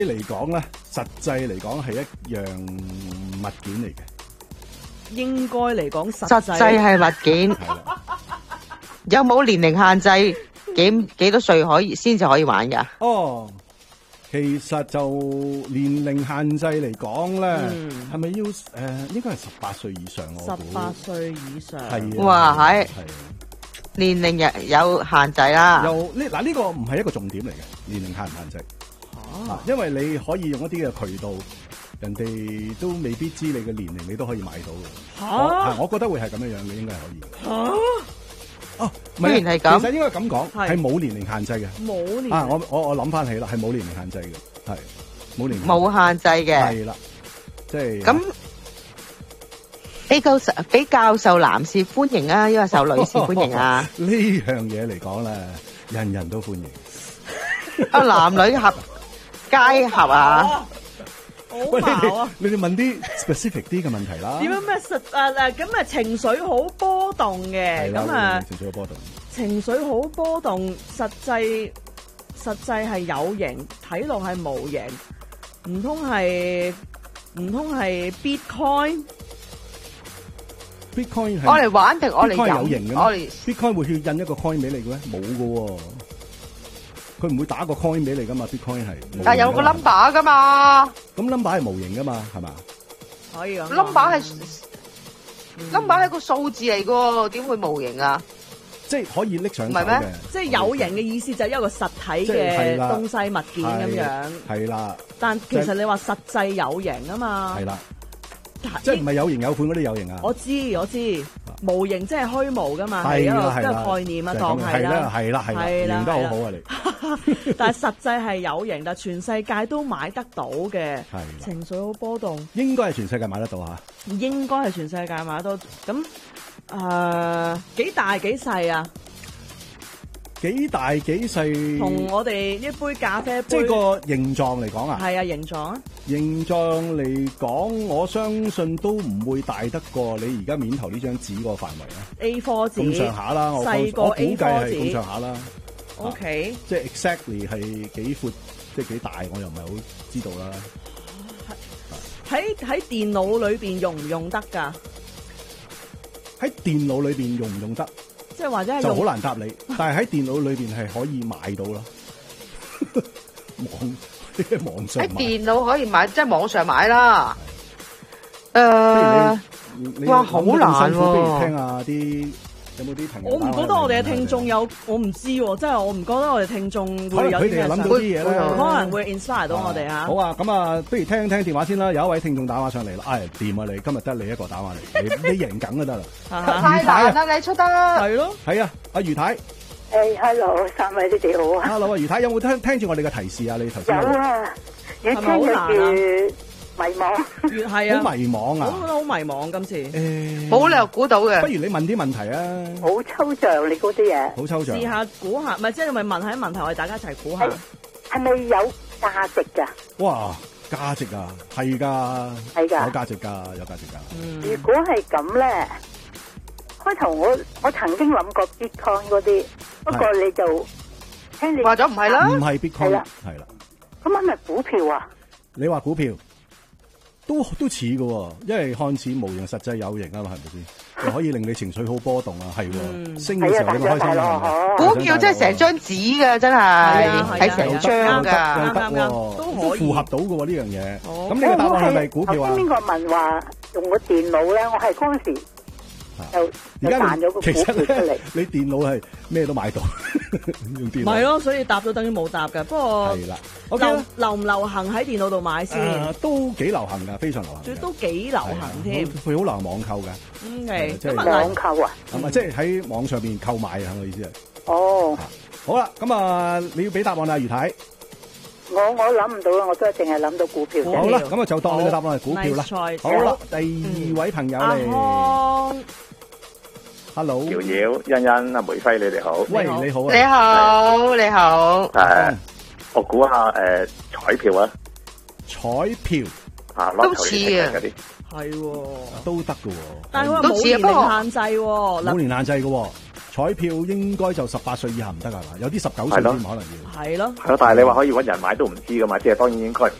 嚟講咧，實際嚟講係一樣物件嚟嘅。 應該嚟講實實際係物件，有冇年齡限制？幾多歲可以先至可以玩㗎？ 哦，其實就年齡限制嚟講咧，係咪要應該係18歲以上？我估 18歲以上。 係啊。 哇，係係年齡有限制啦。 呢個唔係一個重點嚟嘅，年齡限唔限制。因為你可以用一啲嘅渠道，人哋都未必知你嘅年齡，你都可以買到嘅。我覺得會係咁樣樣嘅，應該係可以。 既然係咁， 其實應該咁講，係冇年齡限制嘅。 冇年齡。 我諗翻起啦，係冇年齡限制嘅，係冇年齡。 冇限制嘅。 係啦，即係。 咁比較受男士歡迎啊，抑或受女士歡迎啊？ 呢樣嘢嚟講咧，人人都歡迎。 男女合皆合啊！ 好矛啊！ 你哋問啲 specific 啲嘅問題啦。 點樣咩咁啊情緒好波動嘅，咁啊情緒好波動。 情緒好波動，實際係有型，睇落係無型，唔通係 Bitcoin？ Bitcoin 係我嚟玩定我嚟有型嘅咩？ 我嚟 Bitcoin 會去印一個 coin 俾你嘅咩？冇嘅，佢唔會打個 coin 俾你噶嘛。Bitcoin 係， 但係有個 number 噶嘛。 咁 number 係無形噶嘛，係嘛？ 可以咁。 number 係個數字嚟嘅，點會無形啊？ 即係可以拎上手嘅。 唔係咩？即係有形嘅意思就係一個實體嘅東西物件咁樣。係啦。但其實你話實際有形啊嘛。係啦。即係唔係有形有款嗰啲有形啊？我知，無形即係虛無噶嘛，係一個概念啊，當係啦，係啦，形得好好啊你。但係實際係有形，但係全世界都買得到嘅，情緒好波動。應該係全世界買得到嚇。應該係全世界買得到。咁幾大幾細啊？幾大幾細？同我哋一杯咖啡杯，即係個形狀嚟講啊？係啊，形狀啊。形狀嚟講，我相信都唔會大得過你而家面頭呢張紙個範圍啊。A4 紙咁上下啦，細過 A4 紙，我估計係咁上下啦。OK，即係 exactly 係幾闊，即係幾大，我又唔係好知道啦。喺電腦裏邊用唔用得㗎？喺電腦裏邊用唔用得？即係或者係就好難答你，但係喺電腦裏邊係可以買到咯。網上喺電腦可以買，即係網上買啦。哇，好難喎！不如聽下啲有冇啲朋友？我唔覺得我哋嘅聽眾有，我唔知喎，即係我唔覺得我哋聽眾會有啲咩諗到啲嘢咧，可能會 inspire 到我哋啊。好啊，咁啊，不如聽聽電話先啦。有一位聽眾打話上嚟啦，掂啊你，今日得你一個打話嚟，你贏緊就得啦。太難啦，你出得係咯，係啊，阿余太。 hello， 三位你哋好啊。 hello， 余太有冇聽住我哋嘅提示啊？你頭先有啊，越聽越迷茫， 越係啊， 好迷茫啊， 我覺得好迷茫今次。 冇理由估到嘅。 不如你問啲問題啊。 好抽象，你嗰啲嘢。 好抽象。試下估下，唔係即係咪問下啲問題，我哋大家一齊估下。 係咪有價值㗎？ 哇，價值啊，係㗎，係㗎，有價值㗎，有價值㗎。 如果係咁咧？開頭我曾經諗過 Bitcoin 嗰啲，不過你就聽你話咗唔係啦， 唔係 Bitcoin 係啦。 咁係咪股票啊？你話股票都似㗎，因為看似無形，實際有形啊嘛，係咪先？又可以令你情緒好波動啊，係升嘅時候你開心啊。 股票真係成張紙㗎，真係係成張㗎， 啱，都符合到㗎呢樣嘢。咁呢個答案係咪股票啊？ 邊個問話用個電腦咧？我係嗰陣時。而家彈咗個股票出嚟， 你電腦係咩都買到，用電腦。 係咯，所以答到等於冇答嘅。不過係啦， 流唔流行喺電腦度買先？ 都幾流行㗎，非常流行。 都幾流行添。 佢好流行網購㗎。 即係網購啊？ 係咪即係喺網上邊購買啊？係我意思係。 哦。 好啦，咁啊，你要俾答案啊，余太。 我諗唔到啦，我都係淨係諗到股票。 好啦，咁啊就當你嘅答案係股票啦。好啦，第二位朋友嚟。Hello， 瑤瑤、欣欣、阿梅輝，你哋好。 喂，你好啊。 你好，你好。 我估下彩票啊。 彩票都似啊。 係喎， 都得㗎喎。 但係佢話冇年齡限制喎。 冇年限制㗎喎。 彩票應該就18歲以下唔得㗎嘛，有啲19歲先可能要。 係咯。 係咯，但係你話可以揾人買都唔知㗎嘛，即係當然應該唔